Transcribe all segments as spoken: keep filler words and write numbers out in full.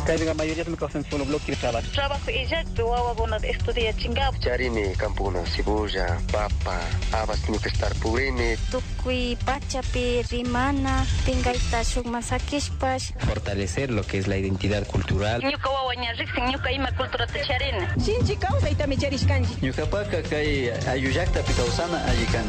Kaya nga mayoría me causan solo bloque de trabajo. Trabajo y ya pero hago estudia chingado. Charini, campuna, cibulla, papa, habas tiene que estar purine. Tukui pachapi rimana, tingaita shuk masakishpash. Fortalecer lo que es la identidad cultural. Ñuka wawaña riksin, ñuka ima cultura te charini. Shinchi causa y también charishkanji. Ñuka paka kay ayuyakta picausana ayikan.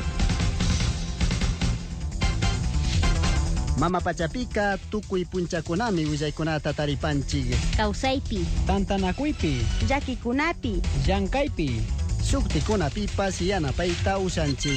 Mama Pachapika, tukuy punchakunami willaykunata taripanchik. Kausaypi, Tantanakuypi, llakikunapi, llankaypi, Sukticunapipas yanapayta ushanchik.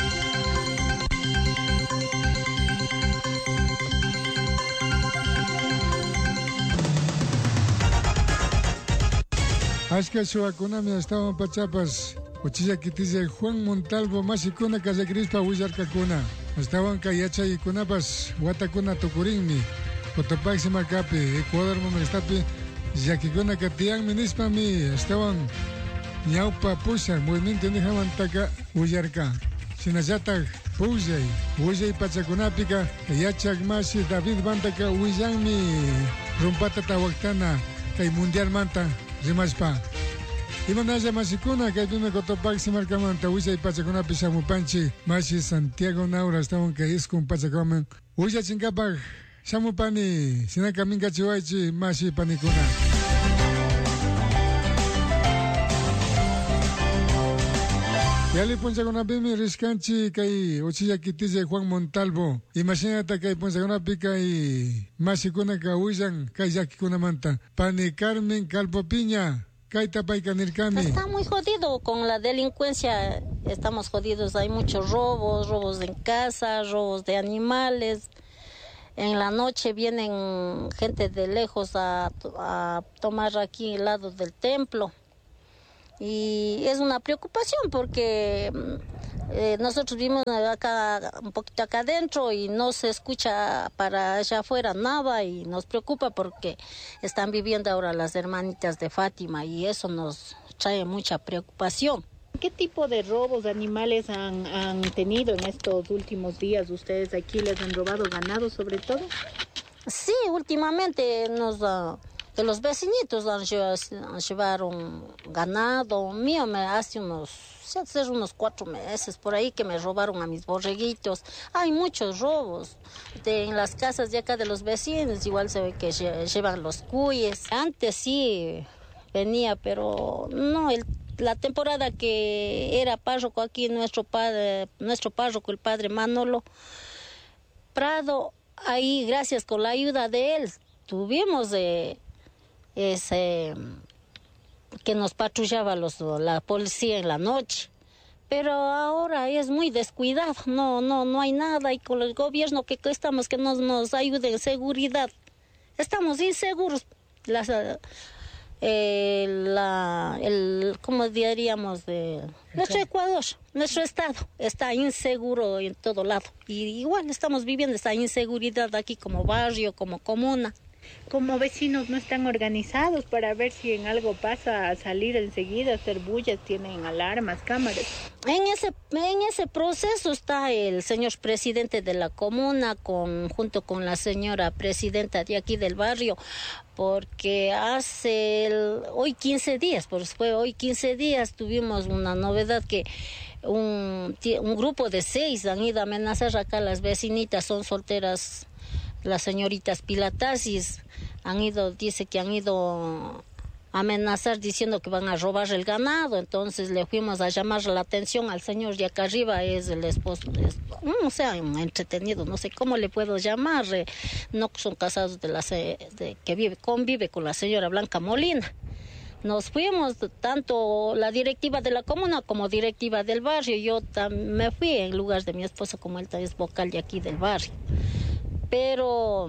Ashka suwakunami estaban pachapas. Uchilla kitilla Juan Montalvo masikuna kallakrispa willarkakuna. Estaban kayachaykunapas watakuna tukurinmi. Cotopaxi marcapi, Ecuador momestapi, yakikuna katiyanmi nispami. Estaban ñawpa pusha, movimiento indígena willarka. Sinallatak pujay, willay pachakunapika, yachak masi David Bantaka willanmi. Rumpata tawaktana, kay mundial manta, rimashpa. Imanaya masikuna kayduna Cotopaxi markamanta willay pachakunapi shamupanchi masi Santiago Naura estaban kayskun pachakuman ulla chinkapak shamupani sinaka minkachiwaychi masi panikuna. Yali punchakunapimi rishkanchi kay uchilla kitilla Juan Montalvo. Imagínate kay punchakunapi kay masikuna ka ullan kay llakikunamanta. Pani Carmen Calpopiña. Está muy jodido con la delincuencia, estamos jodidos, hay muchos robos, robos en casa, robos de animales. En la noche vienen gente de lejos a, a tomar aquí al lado del templo. Y es una preocupación porque eh, nosotros vivimos acá, un poquito acá adentro y no se escucha para allá afuera nada y nos preocupa porque están viviendo ahora las hermanitas de Fátima y eso nos trae mucha preocupación. ¿Qué tipo de robos de animales han, han tenido en estos últimos días? ¿Ustedes aquí les han robado ganado sobre todo? Sí, últimamente nos... Uh, de los vecinitos han llevaron ganado mío, me hace unos, hace unos cuatro meses por ahí que me robaron a mis borreguitos. Hay muchos robos de, en las casas de acá de los vecinos, igual se ve que llevan los cuyes. Antes sí venía, pero no, el, la temporada que era párroco aquí, nuestro padre, nuestro párroco, el padre Manolo Prado, ahí gracias con la ayuda de él, tuvimos de... Es, eh, que nos patrullaba los, la policía en la noche, pero ahora es muy descuidado, no no no hay nada y con el gobierno que estamos que nos, nos ayude en seguridad, estamos inseguros, las, eh, la, el, ¿cómo diríamos? De, nuestro Ecuador, nuestro estado está inseguro en todo lado y igual estamos viviendo esa inseguridad aquí como barrio, como comuna. Como vecinos no están organizados para ver si en algo pasa a salir enseguida, hacer bullas, tienen alarmas, cámaras. En ese en ese proceso está el señor presidente de la comuna con junto con la señora presidenta de aquí del barrio, porque hace el, hoy quince días, pues fue hoy quince días tuvimos una novedad que un un grupo de seis han ido a amenazar acá a las vecinitas, son solteras. Las señoritas Pilatasis han ido, dice que han ido a amenazar diciendo que van a robar el ganado, entonces le fuimos a llamar la atención al señor de acá arriba, es el esposo, es, no sea entretenido, no sé cómo le puedo llamar, eh, no son casados de la de, que vive, convive con la señora Blanca Molina. Nos fuimos, tanto la directiva de la comuna como directiva del barrio, yo me fui en lugar de mi esposo como él es vocal de aquí del barrio. Pero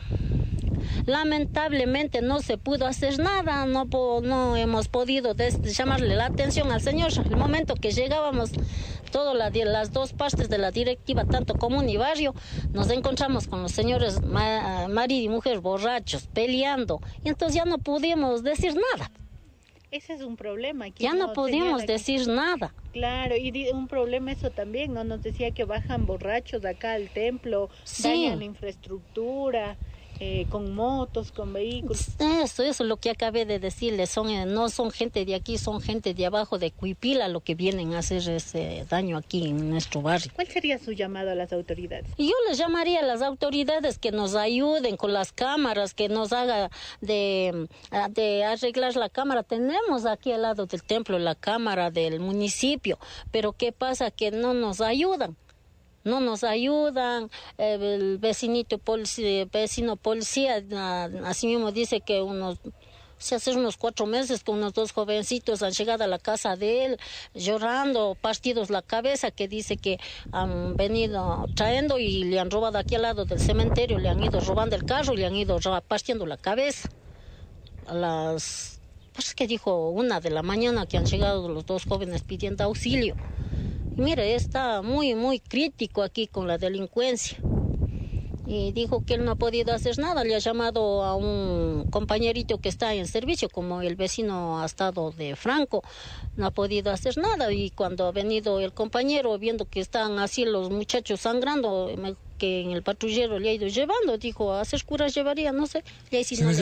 lamentablemente no se pudo hacer nada, no, no hemos podido des, llamarle la atención al señor. El momento que llegábamos, todas la, las dos partes de la directiva, tanto común y barrio, nos encontramos con los señores ma, marido y mujer borrachos, peleando, y entonces ya no pudimos decir nada. Ese es un problema. Ya no, no pudimos decir nada. Claro, y un problema eso también, ¿no? Nos decía que bajan borrachos acá al templo, sí. dañan la infraestructura, eh, con motos, con vehículos. Eso, eso es lo que acabé de decirles, son, eh, no son gente de aquí, son gente de abajo, de Cuipila, lo que vienen a hacer ese daño aquí en nuestro barrio. ¿Cuál sería su llamado a las autoridades? Yo les llamaría a las autoridades que nos ayuden con las cámaras, que nos haga de, de arreglar la cámara. Tenemos aquí al lado del templo la cámara del municipio, pero ¿qué pasa? Que no nos ayudan. No nos ayudan, el vecinito policía, vecino policía, así mismo dice que unos, se hace unos cuatro meses que unos dos jovencitos han llegado a la casa de él llorando, partidos la cabeza, que dice que han venido trayendo y le han robado aquí al lado del cementerio, le han ido robando el carro y le han ido partiendo la cabeza. A las, pues que dijo una de la mañana que han llegado los dos jóvenes pidiendo auxilio. Mire, está muy, muy crítico aquí con la delincuencia. Y dijo que él no ha podido hacer nada. Le ha llamado a un compañerito que está en servicio, como el vecino ha estado de Franco. No ha podido hacer nada. Y cuando ha venido el compañero, viendo que están así los muchachos sangrando, que en el patrullero le ha ido llevando, dijo, a hacer curas llevaría, no sé. Y ahí sí no,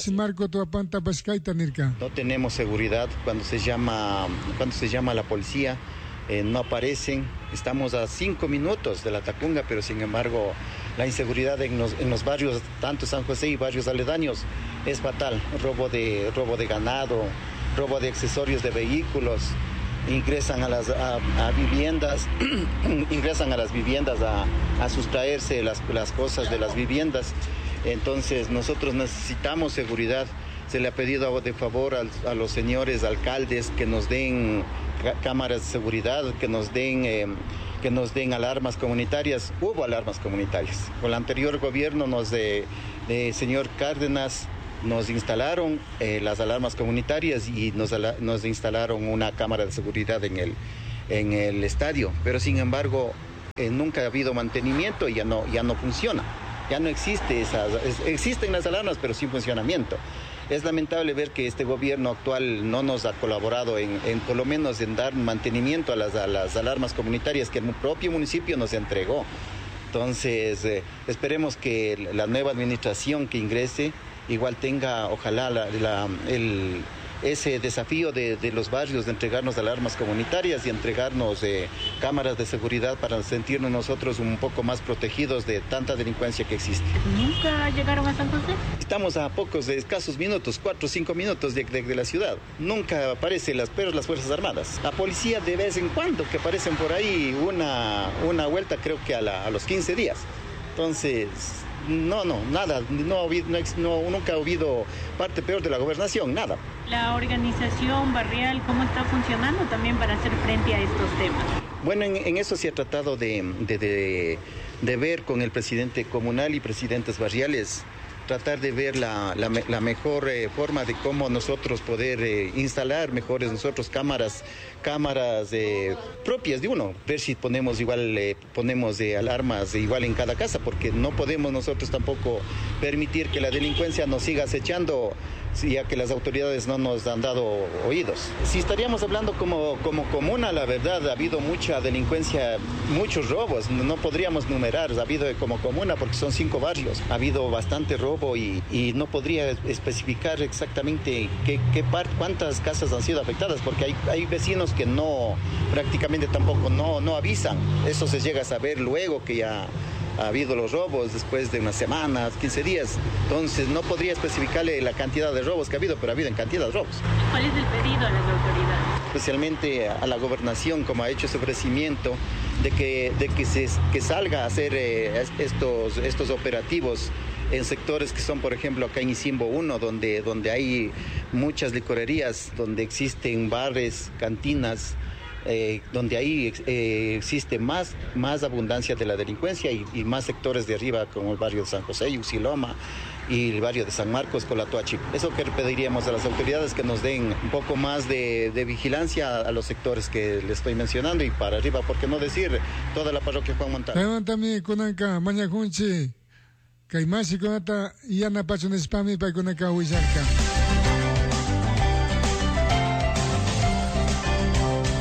no tenemos seguridad cuando se llama, cuando se llama a la policía. Eh, no aparecen, estamos a cinco minutos de la Tacunga, pero sin embargo la inseguridad en los, en los barrios, tanto San José y barrios aledaños, es fatal. Robo de, robo de ganado, robo de accesorios de vehículos, ingresan a las a, a viviendas, ingresan a las viviendas a, a sustraerse las, las cosas de las viviendas. Entonces nosotros necesitamos seguridad. Se le ha pedido de favor a, a los señores alcaldes que nos den cámaras de seguridad, que nos den eh, que nos den alarmas comunitarias. Hubo alarmas comunitarias. Con el anterior gobierno nos de, de señor Cárdenas nos instalaron eh, las alarmas comunitarias y nos, nos instalaron una cámara de seguridad en el en el estadio. Pero sin embargo eh, nunca ha habido mantenimiento y ya no ya no funciona. Ya no existe esas, existen las alarmas pero sin funcionamiento. Es lamentable ver que este gobierno actual no nos ha colaborado en, en por lo menos en dar mantenimiento a las, a las alarmas comunitarias que el propio municipio nos entregó. Entonces, eh, esperemos que la nueva administración que ingrese igual tenga, ojalá, la, la, el, ese desafío de, de los barrios de entregarnos alarmas comunitarias y entregarnos eh, cámaras de seguridad para sentirnos nosotros un poco más protegidos de tanta delincuencia que existe. ¿Nunca llegaron a San José? Estamos a pocos, de escasos minutos, cuatro o cinco minutos de, de, de la ciudad. Nunca aparecen las, pero las Fuerzas Armadas. La policía de vez en cuando, que aparecen por ahí una, una vuelta, creo que a, la, a los quince días. Entonces, no, no, nada, no, no, no, nunca ha habido parte peor de la gobernación, nada. La organización barrial, ¿cómo está funcionando también para hacer frente a estos temas? Bueno, en, en eso se ha tratado de, de, de, de ver con el presidente comunal y presidentes barriales, tratar de ver la, la, la mejor eh, forma de cómo nosotros poder eh, instalar mejores nosotros cámaras, cámaras eh, propias de uno, ver si ponemos igual, eh, ponemos eh, alarmas igual en cada casa, porque no podemos nosotros tampoco permitir que la delincuencia nos siga acechando, ya que las autoridades no nos han dado oídos. Si estaríamos hablando como, como comuna, la verdad, ha habido mucha delincuencia, muchos robos, no podríamos numerar, ha habido como comuna porque son cinco barrios, ha habido bastante robo y, y no podría especificar exactamente qué, qué part, cuántas casas han sido afectadas, porque hay, hay vecinos que no, prácticamente tampoco no, no avisan, eso se llega a saber luego que ya ha habido los robos después de unas semanas, quince días. Entonces no podría especificarle la cantidad de robos que ha habido, pero ha habido en cantidad de robos. ¿Cuál es el pedido a las autoridades? Especialmente a la gobernación, como ha hecho ese ofrecimiento de que, de que, se, que salga a hacer eh, estos, estos operativos en sectores que son, por ejemplo, acá en Isimbo uno, donde, donde hay muchas licorerías, donde existen bares, cantinas, Eh, donde ahí eh, existe más, más abundancia de la delincuencia y, y más sectores de arriba como el barrio de San José, Yuxiloma y el barrio de San Marcos, Colatuachi. Eso que pediríamos a las autoridades, que nos den un poco más de, de vigilancia a los sectores que les estoy mencionando y para arriba, por qué no decir toda la parroquia Juan Montalvo. Levantame kunanka mañajunchi kaimasi kunata yana pachun spami pa kunaka huizarka.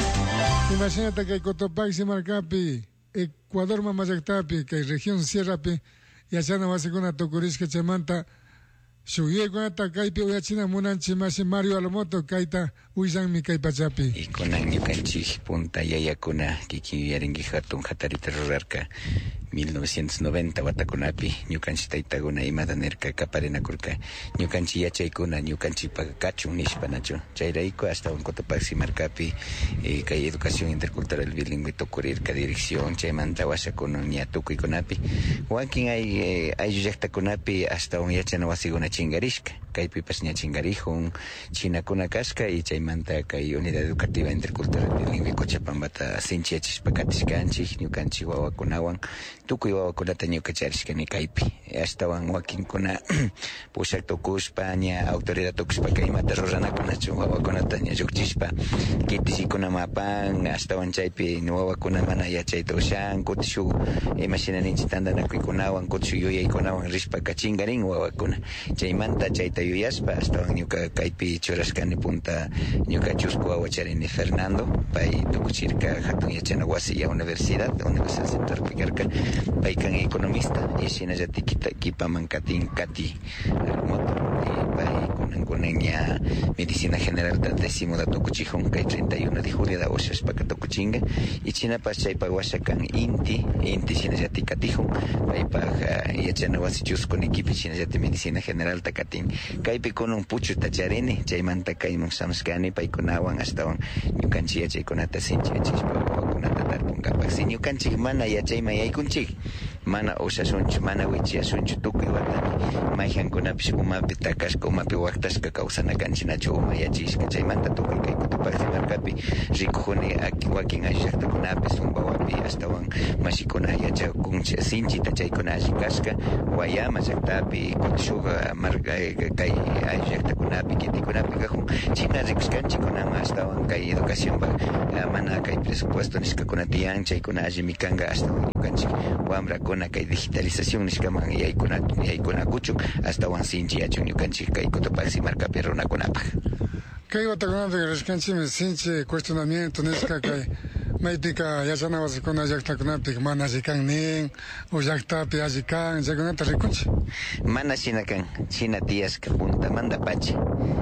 Imagínate que Cotopaxi Marcapi, Ecuador Mamayactapi, que región Sierrapi, yachana wasikuna tukurishka chaymanta shuyaykunata kaypi uyachina munanchik masi Mario Alamoto kayta uysanmi kay pachapi. Y kunan ñukanchik punta yayakuna kiki yuyarinki hatun hatarita rurarka mil novecientos noventa watakunapi ñukanchik taytaguna imata nirka kaparinakurka ñukanchik yachaykuna ñukanchik kachun nishpanachu chayrayku hasta Cotopaxi markapi eh, kay educación intercultural bilingüe tukurirka dirección chaymanta washakunan ña tukuykunapi wakin ay eh, ayllu llaqtakunapi hasta un yachana wasiguna chingarishka kaypipas ña chingarihun chinakuna kashka y chaymanta kay unidad educativa intercultural bilingüe Cochabambata sinchiachishpa katishkanchik ñukanchik wawakunawan tukuy wawakunata ñuka charishkani kaypi ashtawan wakinkuna pushak tukushpa ña autoridad tukushpa kaymata ruranakunachu wawakunata ña llukchishpa kitishikunaman ashtawan chaypi wawakuna mana yachayta ushan kutishuk imashinaninchik tandanakuykunawan kutishuk yuyaykunawan rishpa kachingarin wawakuna chaymanta chayta yuyashpa ashtawan ñuka kaypi churashkani punta ñuka chusku wawa charini Fernando pay tukuchirka hatun yachana wasi ya universidad Universidad Central Picarca paykan economista y shinallati kita kipaman katin kati Alamoto y pay kunan kunan ya medicina general ta décimo da tukuchijun kay treinta y uno de julio da oshas pa tukuchinga y chinapas chay pa washakan inti inti shinallati katijun pay pa yachana wasi chuskun equipi shinallati medicina general ta katin kaypi kunun puchu tacharini chaymanta kaymun samskani paykunawan ashtawan ñukanchik yachaykunata sinchiyachispa wawakunata tarpunkapak si ñukanchik mana yachayma yaykunchik mana usasunchu mana wichiyasunchu tukuy watami mayjankunapish umapi takashka umapi waktashka kawsanakanchinachu uma yachishka chaymanta tukuy kay Cotopaxi markapi rikujuni wakin ayllu llaqtakunapi Sumbawapi ashtawan mashikuna yachakunchik sinchita chaykuna alli kashka Guayama llaqtapi kutishuk kay ayllu llaqtakunapi kitikunapi kajun china rikushkanchik kunama ashtawan kay educación mana kay presupuesto nishkakuna tiyan chaykuna alli mikanga ashtawan ñukanchik wambrakuna kay digitalización nishkaman yaykuna yaykunakuchu ashtawan sinchiyachun ñukanchik kay Cotopaxi markapi runakunapaq kay watakunapi rishkanchikmi sinchi cuestionamiento nishka kay maypika yachana wasikuna llaqtakunapi mana alli kan nin o llaqtapi alli kan chaykunata rikunchik mana shina kan shina tiyashka punta manda pacha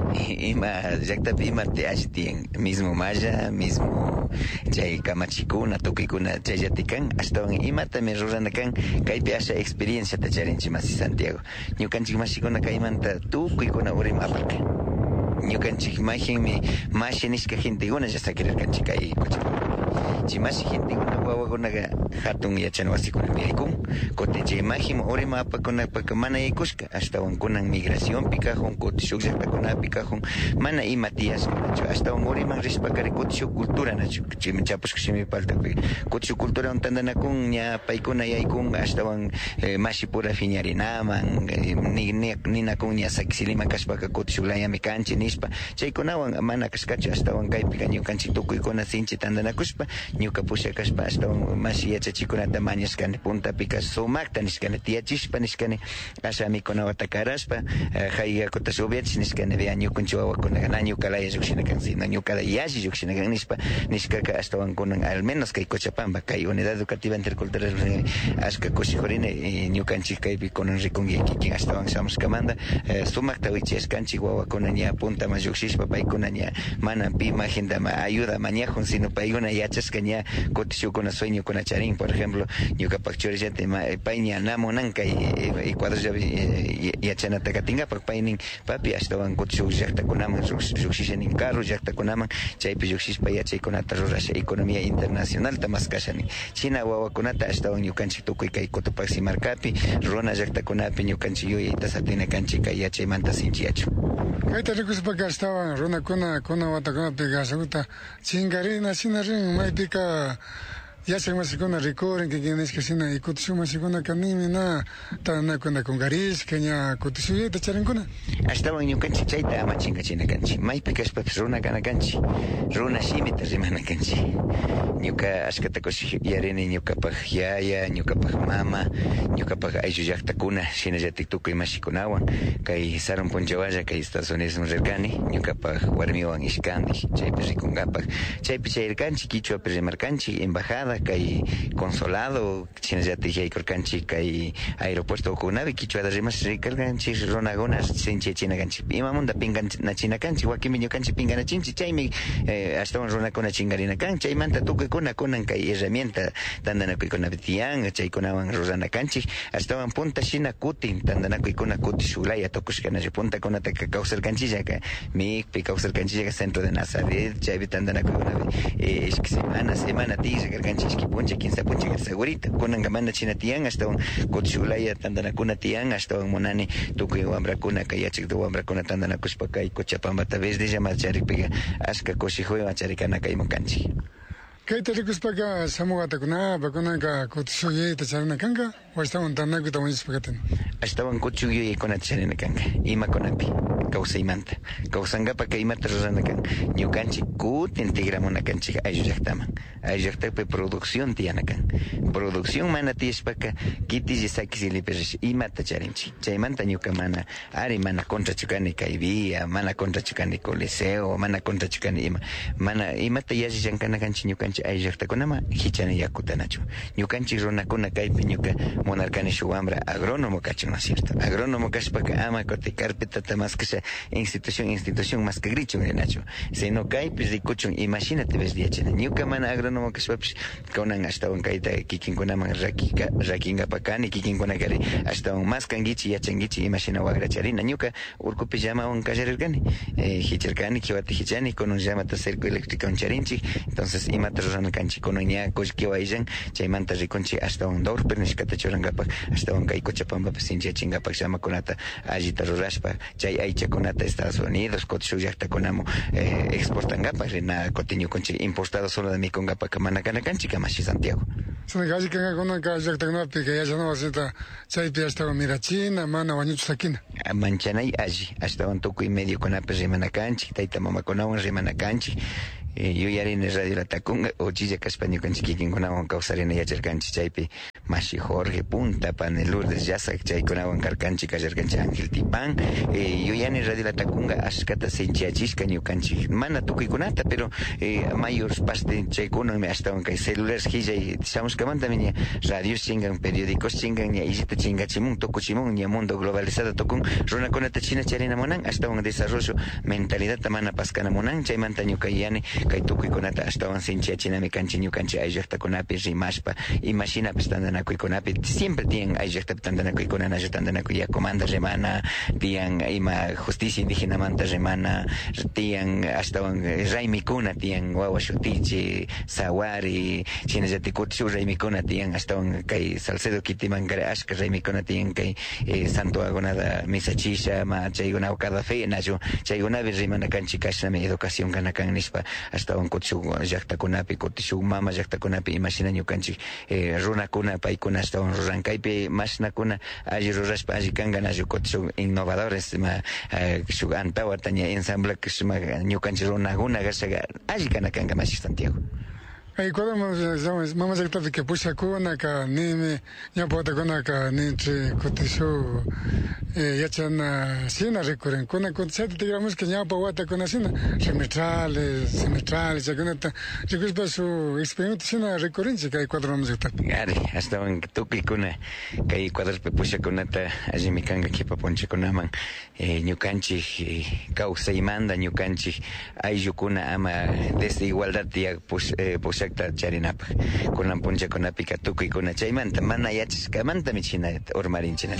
ima llaqtapi imarte alli tiyan mismo malla mismo chay kamachikuna tukuykuna chayllati kan ashtawan imatami rurana kan kaypi asha experiencia ta charinchik masi Santiago ñukanchik mashikuna kaymanta tukuykuna urima aparka ñukanchik mayjinmi mashi nishka gentiguna llasakirirkanchik kay Cochabamba chimashi gentiguna wawakunaqa hatun yachana wasikunami yaykun kutin chay mayjin urima apakunapaka mana yaykushka ashtawan kunan migracionpi kajun kutin shuk llaqtakunapi kajun mana ima tiyashkanachu ashtawan uriman rishpakari kutin shuk cultura nachu chaymi chapushka shimi paltapi kutin shuk culturawan tandanakun ña paykuna yaykun ashtawan eh, mashi pura fiñarinaman eh, ni, ni, ninakun ña sakisiliman kashpaka kutin shuk layami kanchi nishpa chaykunawan mana kashkachu ashtawan kaypika ñukanchik tukuykuna sinchi tandanakushpa ñuka pusha kashpa ashtawan mashi yachachikunata mañashkani puntapika sumakta nishkani tiyachishpa nishkani asha mikunawata karashpa haygakuta subiachish nishkani vea ñukunchik wawakunaqa na ñukalaya lluqshinakan sino ñukala yalli lluqshinakan nishpa nishkaka ashtawan kunan al menos kay Cochabamba kay unidad educativa intercultural ashka kushijurini ñukanchik kaypi kunan rikunki kikin ashtawan shamushkamanta sumakta wichiyashkanchik wawakuna ña punta ma lluqshishpa paykuna ña mana pi imagindama ayuda mañajun sino paykuna yachashka ña kutishukuna sueñokuna charin por ejemplo ñukapak churillante pay ña namunan kay Ecuador yachanata katingapak paynin papi ashtawan kutishuk llaqtakunaman lluqshishanin carro llaqtakunaman chaypi lluqshishpa yachaykunata rurasha economía internacional tamas kashani china wawakunata ashtawan ñukanchik tukuy kay Cotopaxi markapi runa llaqtakunapi ñukanchik yuyayta satinakanchik kay yachaymanta sinchiyachu kayta rikushpaka ashtawan runakuna kuna watakunapi ashakuta chingarina shina rin maypika yachak masikuna rikurin kikin nishka shina y kutishuk masikuna kanimi na tanakuna kungarishka ña kutishuyayta charinkuna ashtawan ñukanchik chayta ama chinkachinakanchik maypi kashpapish runa kanakanchik runa shimita rimanakanchik ñuka ashkata kushiyarini ñukapak yaya ñukapak mama ñukapak ayllu llaqtakuna shinallatik tukuy mashikunawan kay Sarun Punchawalla kay Estados Unidos rirkani ñukapak warmiwan ishkandik chaypi rikunkapak chaypi chayrkanchik kichwapi rimarkanchik embajada Lima, kay consolado, china ya te dije corcanchi kay aeropuerto kunabi kichwa de rimas ricarganchi ronagonas sinche china ganchi. Ima munda pingan na china kanchi wakimi kanchi pingan chinchi chaimi hasta un rona con chingarina cancha y manta tu que con con kay herramienta tandana kuy con abitian chay konawan rosana kanchi hasta un punta china kutin tandana kuy con kuti shulaya tokushkana punta con ata causar canchilla ka mi pi causar canchilla centro de Nazaret chay tandana kuy una eh es que semana semana tiza que canchis que puncha quien se puncha que segurita con angamana china tian hasta un kuti shulaya tandana kuna tian hasta un monani tu que wambra kuna kayachik tu wambra kuna tandana kushpaka y cochapamba ta vez de llamar chari pega aska koshijo charikana kay makanchi kay tarikus paka samugata kuna bakuna ka kutshuye ta charina kanga o estaban tan naku ta wanis pakaten estaban kutshuye con charina kanga ima konapi causa imanta causanga pa kay mata rosana kan nyukanchi kut integramos na kanchi ayu yaktaman ayu yaktape producción tiana kan producción mana tiespaka kiti jisaki siliperish imata charinchi chaymanta nyukamana ari mana contra chukani kay via mana contra chukani coliseo mana contra chukani ima mana imata yaji jankana kanchi nyukanchi ayu yaktakunama hichani yakutanachu nyukanchi ronakuna kaypi nyuka monarcani shuambra agrónomo kachu, ¿no es cierto? Agrónomo kashpaka ama kote carpeta tamasca institución institución más que gricho Nacho se no cae pues de cochón imagínate ves día chena niuka mana agrónomo que swapes konan hasta un kaita kikin konaman rakika rakinga pakani kikin konagari hasta un más kangichi ya changichi imagina wagra charina niuka urku pijama un kajergani eh hicherkani kiwati hichani con un llama tacerco eléctrica un charinchi entonces imata rosana kanchi kononia koshkiwaijan chaymanta riconchi hasta un dor pernishkata chorangapa hasta un kai kochapamba pesinja chingapa llama konata agita rorashpa chay aicha konata Estados Unidos kotshu yakta konamo eh, exportan gapa rena cotiño conchi importado solo de mi con gapa kamana kana kanchi kamashi Santiago Sanagaji kanga kona ka yakta kona pika ya jana wasita chay pi hasta mira China mana wañutu sakina manchanay aji hasta un toco y medio con ape remana kanchi taita mama konawan remana kanchi Eh, yo ya en radio la tacunga o chilla caspaño con chiquiquín con agua causarena y ayer canchi chaipe mashi Jorge Punta Panelurdes ya sa chay con agua carcanchi cayer canchi Ángel Tipán eh, yo ya en radio la tacunga ascata senchi chisca ni canchi mana tu kunata pero eh, mayor paste chay kono me hasta un kai celulares hija y sabemos que man también radios chingan periódicos chingan y isita chinga chimun toco chimun y mundo globalizado tocun rona konata china charina monan hasta un desarrollo mentalidad tamana pascana monan chay mantaño kayane kay tukuy konata hasta sincha china mi kanchi ñu kanchi ayakta konapi rimashpa imagina pestandana kuy konapi siempre tienen ayakta pestandana kuy konana ayatandana kuy ya comanda remana tienen ima justicia indígena manta remana tienen hasta raimi kuna tienen wawa shutichi sawari china yatikutsu raimi kuna tienen hasta kay salcedo kitiman gara ashka raimi kuna tienen kay eh, santo agonada misachisha ma chaygona cada fe nayo chaygona rimana kanchi kashna mi educación kana kan nispa hasta un cochu yakta kunapi cochu mama yakta kunapi imagina ñu kanchi eh, runa kuna pai kuna hasta un rankaipe más na kuna allí ruraspa allí kangana yo cochu innovadores ma eh, su antawa tanya ensamble que suma ñu kanchi runa guna gasaga allí kana kanga más Santiago ay cuando vamos vamos a estar que pucha kuna ka nime ya pota kuna ka niche cotisho eh ya chana sina recurren kuna con sete digamos que ya pawata kuna sina semestrales semestrales ya kuna ta yo creo que su experimento sina recurrencia que cuando vamos a estar gare hasta un tuki kuna kai cuadros pe pucha kuna ta allí mi kanga que paponche kuna man eh ñu kanchi causa y manda ñu kanchi ay yo kuna ama desigualdad ya pues eh, pues charinap con la puncha con la pica tuco y con la chaymanta mana yachis kamanta mi china ormarin china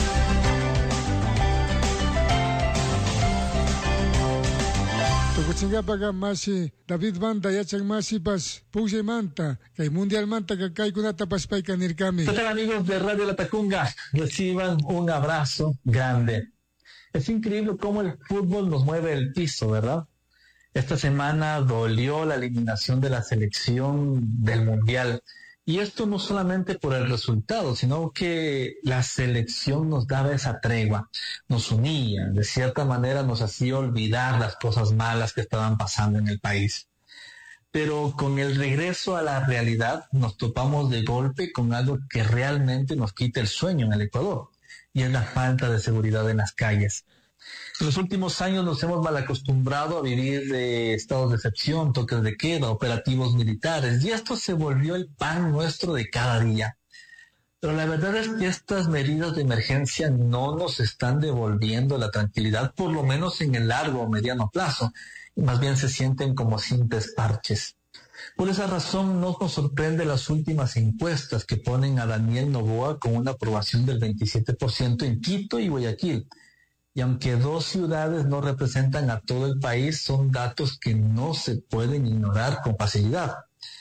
tukuchinga paga masi David Banda yachang masi pas puse manta kay mundial manta que kay kunata pas pay kanirkami. ¿Qué tal amigos de Radio La Tacunga? Reciban un abrazo grande. Es increíble cómo el fútbol nos mueve el piso, ¿verdad? Esta semana dolió la eliminación de la selección del Mundial. Y esto no solamente por el resultado, sino que la selección nos daba esa tregua, nos unía, de cierta manera nos hacía olvidar las cosas malas que estaban pasando en el país. Pero con el regreso a la realidad nos topamos de golpe con algo que realmente nos quita el sueño en el Ecuador, y es la falta de seguridad en las calles. En los últimos años nos hemos malacostumbrado a vivir de estados de excepción, toques de queda, operativos militares, y esto se volvió el pan nuestro de cada día. Pero la verdad es que estas medidas de emergencia no nos están devolviendo la tranquilidad, por lo menos en el largo o mediano plazo, y más bien se sienten como simples parches. Por esa razón no nos sorprende las últimas encuestas que ponen a Daniel Noboa con una aprobación del veintisiete por ciento en Quito y Guayaquil. Y aunque dos ciudades no representan a todo el país, son datos que no se pueden ignorar con facilidad,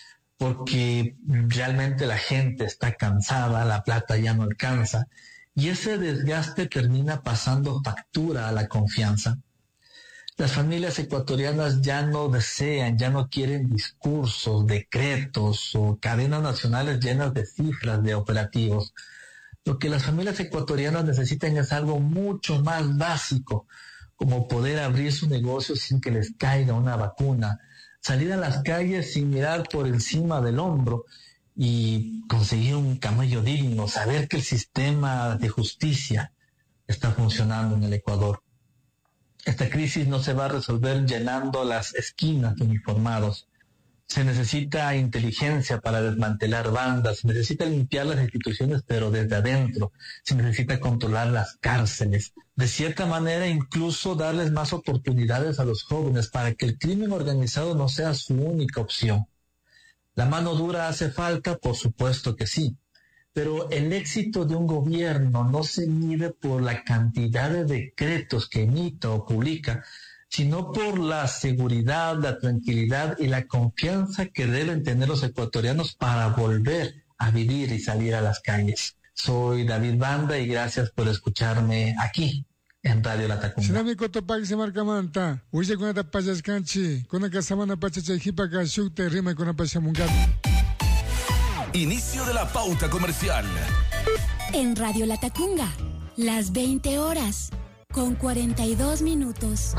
porque realmente la gente está cansada, la plata ya no alcanza, y ese desgaste termina pasando factura a la confianza. Las familias ecuatorianas ya no desean, ya no quieren discursos, decretos o cadenas nacionales llenas de cifras de operativos. Lo que las familias ecuatorianas necesitan es algo mucho más básico, como poder abrir su negocio sin que les caiga una vacuna, salir a las calles sin mirar por encima del hombro y conseguir un camello digno, saber que el sistema de justicia está funcionando en el Ecuador. Esta crisis no se va a resolver llenando las esquinas de uniformados. Se necesita inteligencia para desmantelar bandas, se necesita limpiar las instituciones pero desde adentro, se necesita controlar las cárceles. De cierta manera incluso darles más oportunidades a los jóvenes para que el crimen organizado no sea su única opción. ¿La mano dura hace falta? Por supuesto que sí. Pero el éxito de un gobierno no se mide por la cantidad de decretos que emita o publica, sino por la seguridad, la tranquilidad y la confianza que deben tener los ecuatorianos para volver a vivir y salir a las calles. Soy David Banda y gracias por escucharme aquí en Radio La Tacunga. Sinami Cotopaxi se marca manta, uye con esta pachas canchi, con la casamana pachacha hipa cachukte rima con la pachamungat. Inicio de la pauta comercial. En Radio La Tacunga, las veinte horas, con cuarenta y dos minutos.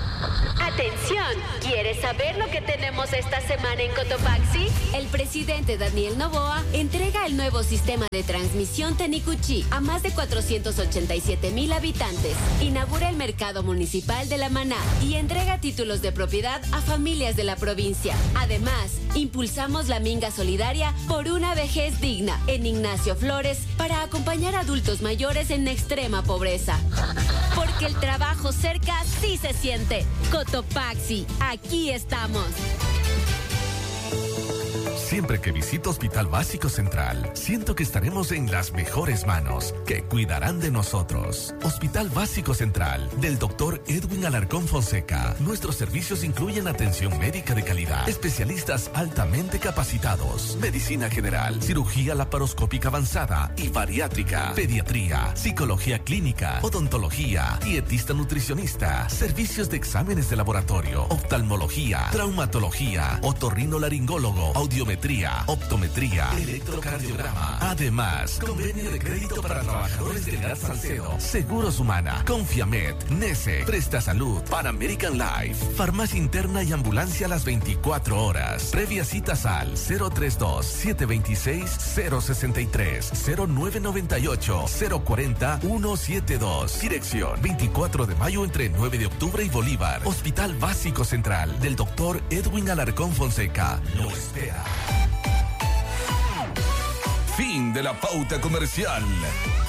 Atención, ¿quieres saber lo que tenemos esta semana en Cotopaxi? El presidente Daniel Noboa entrega el nuevo sistema de transmisión Tenicuchi a más de cuatrocientos ochenta y siete mil habitantes. Inaugura el mercado municipal de La Maná y entrega títulos de propiedad a familias de la provincia. Además, impulsamos la minga solidaria por una vejez digna en Ignacio Flores para acompañar a adultos mayores en extrema pobreza. Porque el trabajo cerca sí se siente. Cotopaxi, aquí estamos. Siempre que visito Hospital Básico Central, siento que estaremos en las mejores manos, que cuidarán de nosotros. Hospital Básico Central, del doctor Edwin Alarcón Fonseca. Nuestros servicios incluyen atención médica de calidad, especialistas altamente capacitados, medicina general, cirugía laparoscópica avanzada y bariátrica, pediatría, psicología clínica, odontología, dietista nutricionista, servicios de exámenes de laboratorio, oftalmología, traumatología, otorrinolaringólogo, audiometría, optometría, electrocardiograma. Además, convenio de crédito para trabajadores de Gas Salcedo, Seguros Humana, Confiamed, Nese, Presta Salud, Pan American Life, Farmacia Interna y Ambulancia a las veinticuatro horas. Previa citas al cero treinta y dos, setecientos veintiséis, cero sesenta y tres, cero nueve noventa y ocho, cero cuarenta, ciento setenta y dos. Dirección veinticuatro de mayo entre nueve de octubre y Bolívar. Hospital Básico Central del doctor Edwin Alarcón Fonseca. Lo espera. Fin de la pauta comercial.